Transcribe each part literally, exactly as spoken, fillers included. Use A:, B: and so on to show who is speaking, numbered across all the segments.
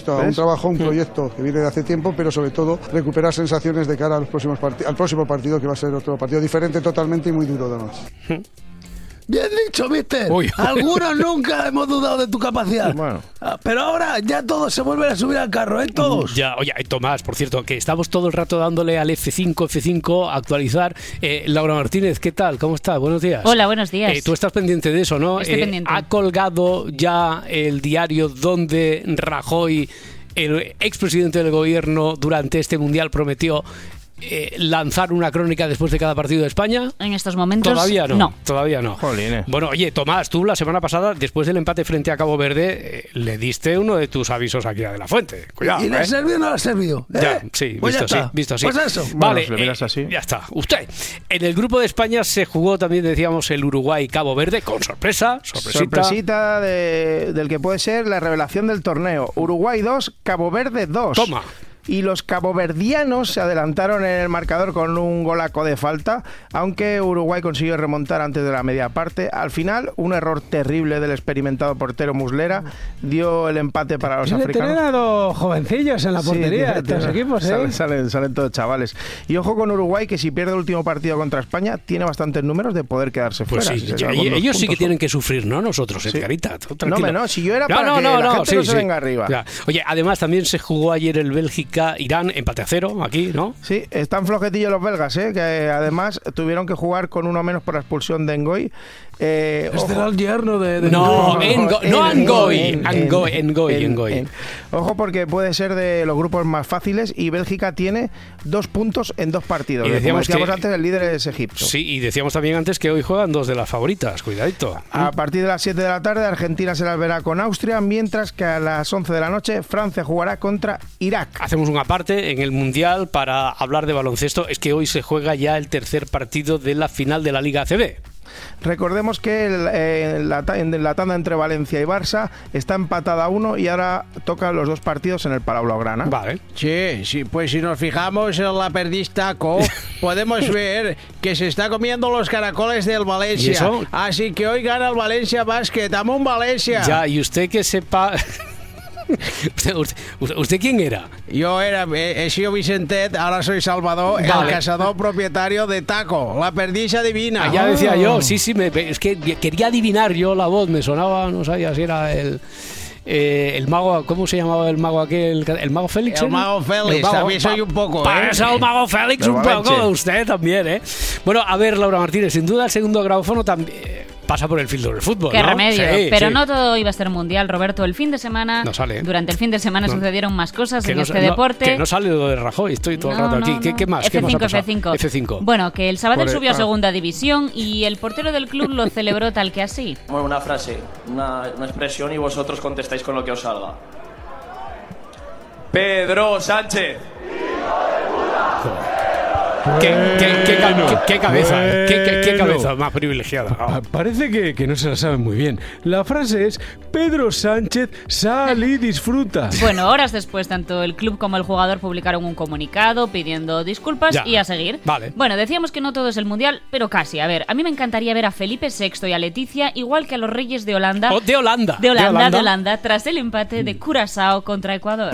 A: esto a un trabajo, un proyecto que viene de hace tiempo, pero sobre todo recuperar sensaciones de cara a los próximos part- al próximo partido, que va a ser otro partido diferente totalmente y muy duro además.
B: Bien dicho, mister. Uy. Algunos nunca hemos dudado de tu capacidad. Bueno. Pero ahora ya todos se vuelven a subir al carro, ¿eh? Todos.
C: Ya, oye, Tomás, por cierto, que estamos todo el rato dándole al F cinco, F cinco, a actualizar. Eh, Laura Martínez, ¿qué tal? ¿Cómo estás? Buenos días.
D: Hola, buenos días.
C: Eh, tú estás pendiente de eso, ¿no?
D: Estoy
C: Eh,
D: pendiente.
C: Ha colgado ya el diario donde Rajoy, el expresidente del gobierno, durante este mundial prometió Eh, lanzar una crónica después de cada partido de España.
D: En estos momentos
C: Todavía no,
D: no.
C: todavía no.
B: Jolines.
C: Bueno, oye, Tomás, tú la semana pasada, después del empate frente a Cabo Verde, eh, le diste uno de tus avisos aquí a De la Fuente. Cuidado.
B: ¿Y le
C: ¿eh?
B: ha servido o no le ha servido? ¿Eh?
C: Ya, sí,
B: Pues
C: visto
B: ya
C: así,
B: está.
C: visto así.
B: Pues eso.
C: Vale,
E: Bueno, si lo miras
C: eh,
E: así.
C: ya está. Usted, en el grupo de España se jugó también, decíamos, el Uruguay-Cabo Verde, con sorpresa, sorpresita.
F: Sorpresita de, del que puede ser la revelación del torneo. Uruguay dos, Cabo Verde dos.
C: Toma.
F: Y los caboverdianos se adelantaron en el marcador con un golaco de falta, aunque Uruguay consiguió remontar antes de la media parte. Al final, un error terrible del experimentado portero Muslera dio el empate para los
G: Tiene
F: africanos.
G: tener a dos jovencillos en la portería,
F: Sí,
G: estos
F: tiene-
G: equipos, ¿eh?
F: Salen, salen, salen todos chavales. Y ojo con Uruguay, que si pierde el último partido contra España, tiene bastantes números de poder quedarse
C: Pues
F: fuera.
C: sí,
F: si se
C: ya-
F: queda con
C: y
F: dos
C: ellos sí que
F: puntos.
C: tienen que sufrir, ¿no? Nosotros,
F: Sí.
C: Edgarita, tú
F: No,
C: tranquilo.
F: hombre, no, si yo era
C: No,
F: para
C: no,
F: que
C: no,
F: la
C: no,
F: gente
C: sí,
F: no se
C: sí.
F: venga arriba.
C: Ya. Oye, además también se jugó ayer el Bélgica-Irán, empate a cero, aquí, ¿no?
F: Sí, están flojetillos los belgas, ¿eh? Que además tuvieron que jugar con uno menos por la expulsión de Ngoy. Eh,
B: Este
F: ojo.
B: era el yerno de... de
C: No,
B: de-
C: Engo- no
F: En-
C: Angoy,
F: en-
C: Angoy,
F: en-
C: Engoy,
F: en-
C: Engoy.
F: en- Ojo, porque puede ser de los grupos más fáciles y Bélgica tiene dos puntos en dos partidos.
C: Y
F: Como
C: decíamos
F: decíamos
C: que-
F: antes, el líder es Egipto.
C: Sí, y decíamos también antes que hoy juegan dos de las favoritas, cuidadito.
F: A partir de las siete de la tarde, Argentina se las verá con Austria, mientras que a las once de la noche, Francia jugará contra Irak.
C: Hacemos una parte en el Mundial para hablar de baloncesto. Es que hoy se juega ya el tercer partido de la final de la Liga A C B.
F: Recordemos que el, eh, la, ta- en la tanda entre Valencia y Barça está empatada a uno y ahora tocan los dos partidos en el Palau Blaugrana.
C: Vale.
H: Sí, sí, pues si nos fijamos en la perdiz taco, podemos ver que se está comiendo los caracoles del Valencia.
C: ¿Y eso?
H: Así que hoy gana el Valencia Basket. ¡Amo un Valencia!
C: Ya, y usted que sepa... ¿Usted, usted, usted quién era?
H: Yo era, he, he sido Vicentet, ahora soy Salvador,
C: Vale.
H: el cazador propietario de Taco, la perdiz adivina.
C: Ah, ya decía yo, sí, sí, me, es que quería adivinar yo la voz, me sonaba, no sabía si era el... Eh, el mago, ¿cómo se llamaba el mago aquel? ¿El mago Félix?
H: El
C: era?
H: mago Félix, también soy un poco,
C: Para
H: ¿eh?
C: eso el mago Félix
F: De
C: un
F: Valencia.
C: poco, usted también, ¿eh? Bueno, a ver, Laura Martínez, sin duda el segundo gráfono también pasa por el filtro del fútbol,
D: Qué
C: ¿no?
D: remedio.
C: Sí,
D: Pero
C: sí.
D: no todo iba a ser mundial, Roberto. El fin de semana,
C: No sale, ¿eh?
D: durante el fin de semana
C: No.
D: sucedieron más cosas
C: Que
D: en
C: no,
D: este
C: no,
D: deporte.
C: que no sale lo de Rajoy, estoy todo el
D: No,
C: rato aquí.
D: no,
C: ¿Qué,
D: no.
C: qué más? ¿Qué
D: F
C: más ha
D: cinco,
C: pasado?
D: F cinco.
C: F cinco.
D: Bueno, que el Sabadell
F: Por el-
D: subió a
F: ah.
D: segunda división y el portero del club lo celebró tal que así.
I: Bueno, una frase, una, una expresión y vosotros contestáis con lo que os salga. Pedro Sánchez.
C: ¿Qué, qué, qué, ca- qué- qué cabeza, eh? ¿Qué, qué- qué
G: Bueno.
C: cabeza más privilegiada? Ah.
G: Pa- Parece que, que no se la saben muy bien. La frase es: Pedro Sánchez, sal y disfruta.
D: Bueno, horas después, tanto el club como el jugador publicaron un comunicado pidiendo disculpas
C: Ya.
D: y a seguir.
C: Vale.
D: Bueno, decíamos que no todo es el mundial, pero casi. A ver, a mí me encantaría ver a Felipe sexto y a Leticia igual que a los Reyes de Holanda.
C: Oh, de Holanda.
D: De Holanda, de Holanda, tras el empate de Curazao contra Ecuador.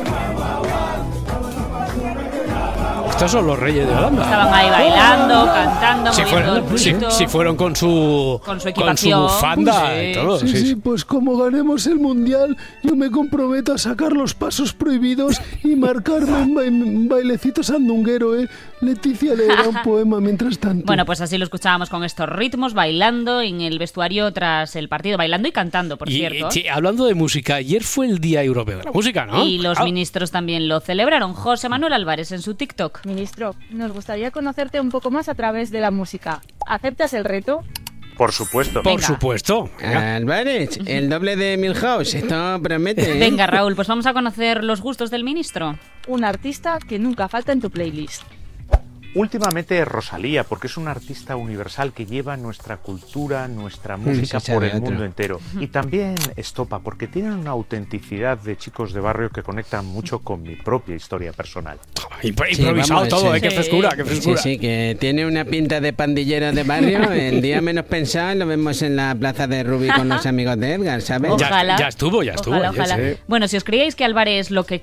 C: Estos son los Reyes de Holanda.
D: Estaban ahí bailando, cantando,
C: Si
D: moviendo
C: fueron,
D: el
C: si,
D: culito.
C: si fueron con su
D: Con su
C: con su
D: equipación.
C: bufanda
D: Sí.
C: y todo.
B: Sí,
C: sí,
B: sí,
C: sí.
B: pues como ganemos el Mundial, yo me comprometo a sacar los pasos prohibidos y marcarme un, ba- un bailecito sandunguero, ¿eh? Leticia leerá un poema mientras tanto.
D: Bueno, pues así lo escuchábamos con estos ritmos, bailando en el vestuario tras el partido, bailando y cantando, por
C: Y,
D: cierto.
C: eh, sí, hablando de música, ayer fue el Día Europeo de la Música, ¿no?
D: Y los
C: Ah,
D: ministros también lo celebraron. José Manuel Álvarez en su TikTok.
J: Ministro, nos gustaría conocerte un poco más a través de la música. ¿Aceptas el reto?
E: Por supuesto.
C: por
D: venga.
C: supuesto. Venga.
H: Álvarez, el doble de Milhouse, esto promete. ¿eh?
D: Venga, Raúl, pues vamos a conocer los gustos del ministro.
J: Un artista que nunca falta en tu playlist.
E: Últimamente Rosalía, porque es una artista universal que lleva nuestra cultura, nuestra música
H: se
E: por
H: sabe
E: el
H: otro.
E: mundo entero. Y también Estopa, porque tienen una autenticidad de chicos de barrio que conectan mucho con mi propia historia personal.
C: Impro-
H: Sí,
C: improvisado
H: vamos,
C: todo,
H: sí.
C: ¿eh? Qué
D: Sí.
C: frescura, qué
H: Sí,
C: frescura.
H: sí, que tiene una pinta de pandillero de barrio. El día menos pensado lo vemos en la plaza de Rubí con los amigos de Edgar, ¿sabes?
C: Ya-
D: Ojalá.
C: ya estuvo, ya estuvo
D: Ojalá,
C: ayer,
D: ojalá.
C: sí.
D: Bueno, si os creíais que Álvarez lo que